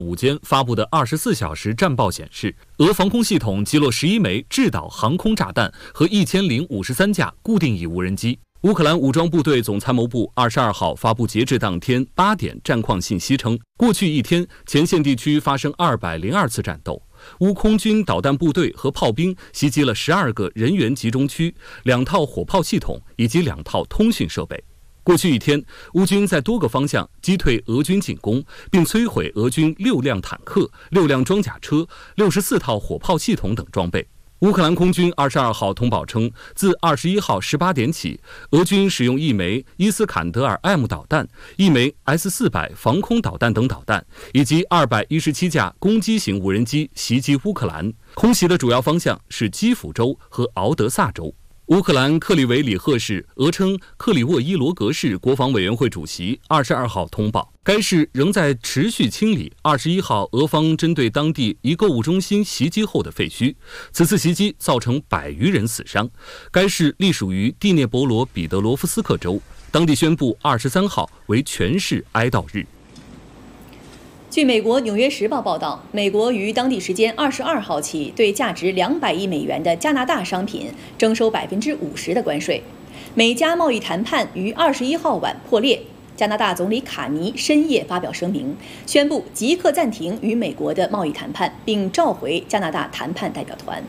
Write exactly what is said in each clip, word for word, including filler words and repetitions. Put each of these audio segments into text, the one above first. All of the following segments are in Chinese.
午间发布的二十四小时战报显示，俄防空系统击落十一枚制导航空炸弹和一千零五十三架固定翼无人机。乌克兰武装部队总参谋部二十二号发布截至当天八点战况信息称，过去一天前线地区发生二百零二次战斗，乌空军导弹部队和炮兵袭击了十二个人员集中区、两套火炮系统以及两套通讯设备。过去一天，乌军在多个方向击退俄军进攻，并摧毁俄军六辆坦克、六辆装甲车、六十四套火炮系统等装备。乌克兰空军二十二号通报称，自二十一号十八点起，俄军使用一枚伊斯坎德尔 M 导弹、一枚 S 四百防空导弹等导弹，以及二百一十七架攻击型无人机袭击乌克兰。空袭的主要方向是基辅州和敖德萨州。乌克兰克里维里赫市，俄称克里沃伊罗格市国防委员会主席二十二号通报，该市仍在持续清理二十一号俄方针对当地一购物中心袭击后的废墟。此次袭击造成百余人死伤。该市隶属于第聂伯罗彼得罗夫斯克州，当地宣布二十三号为全市哀悼日。 据美国《纽约时报》报道，美国于当地时间二十二号起对价值两百亿美元的加拿大商品征收百分之五十的关税。美加贸易谈判于二十一号晚破裂。加拿大总理卡尼深夜发表声明，宣布即刻暂停与美国的贸易谈判，并召回加拿大谈判代表团。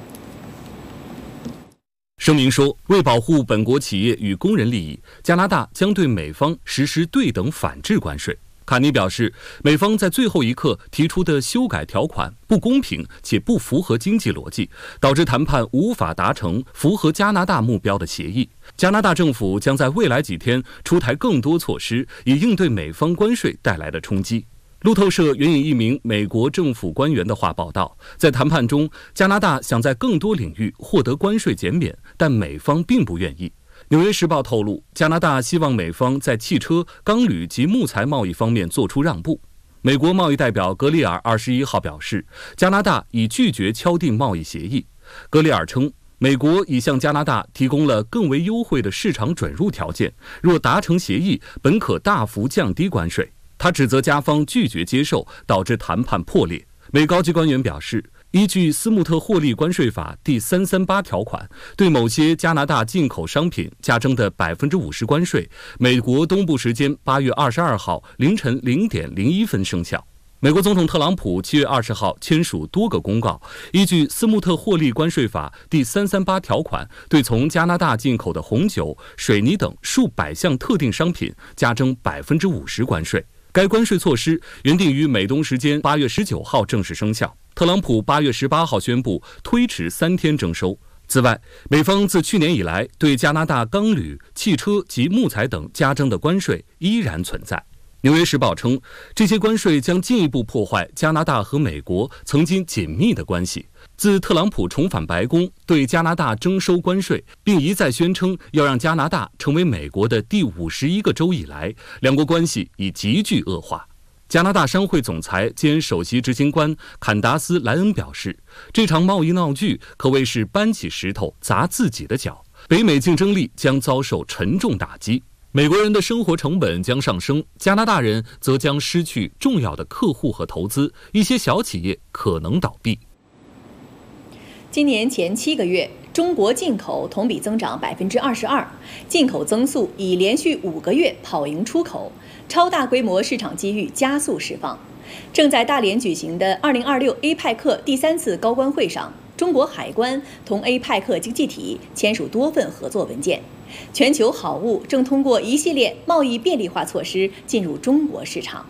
声明说，为保护本国企业与工人利益，加拿大将对美方实施对等反制关税。卡尼表示，美方在最后一刻提出的修改条款不公平且不符合经济逻辑，导致谈判无法达成符合加拿大目标的协议。加拿大政府将在未来几天出台更多措施，以应对美方关税带来的冲击。路透社援引一名美国政府官员的话报道，在谈判中，加拿大想在更多领域获得关税减免，但美方并不愿意。《纽约时报》透露，加拿大希望美方在汽车、钢铝及木材贸易方面做出让步。美国贸易代表格里尔二十一号表示，加拿大已拒绝敲定贸易协议。格里尔称，美国已向加拿大提供了更为优惠的市场准入条件，若达成协议，本可大幅降低关税。他指责加方拒绝接受，导致谈判破裂。美高级官员表示，依据斯穆特获利关税法第三三八条款，对某些加拿大进口商品加征的百分之五十关税，美国东部时间八月二十二号凌晨零点零一分生效。美国总统特朗普七月二十号签署多个公告，依据斯穆特获利关税法第三三八条款，对从加拿大进口的红酒、水泥等数百项特定商品加征百分之五十关税。该关税措施原定于美东时间八月十九号正式生效，特朗普八月十八号宣布推迟三天征收。此外，美方自去年以来对加拿大钢铝、汽车及木材等加征的关税依然存在。纽约时报称，这些关税将进一步破坏加拿大和美国曾经紧密的关系。自特朗普重返白宫，对加拿大征收关税，并一再宣称要让加拿大成为美国的第五十一个州以来，两国关系已急剧恶化。加拿大商会总裁兼首席执行官坎达斯·莱恩表示，这场贸易闹剧可谓是搬起石头砸自己的脚，北美竞争力将遭受沉重打击。美国人的生活成本将上升，加拿大人则将失去重要的客户和投资，一些小企业可能倒闭。 今年前七个月，中国进口同比增长百分之二十二，进口增速已连续五个月跑赢出口，超大规模市场机遇加速释放。正在大连举行的二零二六 A 派克第三次高官会上，中国海关同 A 派克经济体签署多份合作文件，全球好物正通过一系列贸易便利化措施进入中国市场。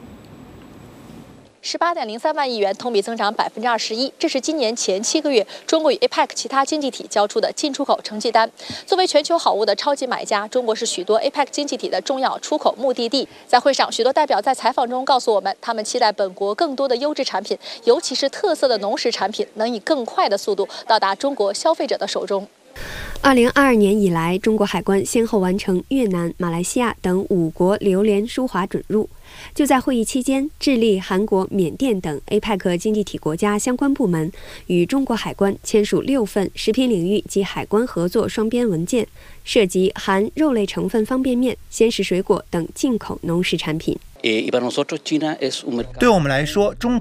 十八点零三万亿元，同比增长百分之二十一，这是今年前七个月中国与 A P E C 其他经济体交出的进出口成绩单。作为全球好物的超级买家，中国是许多 A P E C 经济体的重要出口目的地。在会上，许多代表在采访中告诉我们，他们期待本国更多的优质产品，尤其是特色的农食产品，能以更快的速度到达中国消费者的手中。 二零二二年以来，中国海关先后完成越南、马来西亚等五国榴莲输华准入。就在会议期间，智利、韩国、缅甸等 A P E C 经济体国家相关部门与中国海关签署六份食品领域及海关合作双边文件，涉及含肉类成分方便面、鲜食水果等进口农食产品。 对我们来说，中